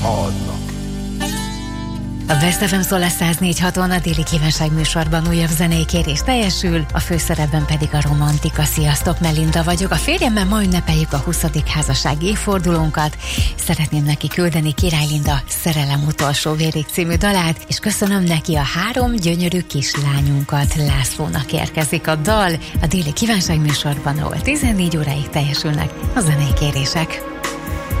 adnak. A Best FM Szóla 104.6-on a déli kívánság műsorban újabb zenei kérés teljesül, a főszerepben pedig a romantika. Sziasztok, Melinda vagyok. A férjemmel ma ünnepeljük a 20. házassági évfordulónkat. Szeretném neki küldeni Király Linda Szerelem utolsó vérig című dalát, és köszönöm neki a 3 gyönyörű kislányunkat. Lászlónak érkezik a dal a déli kívánság műsorban, ahol 14 óráig teljesülnek a zenei kérések.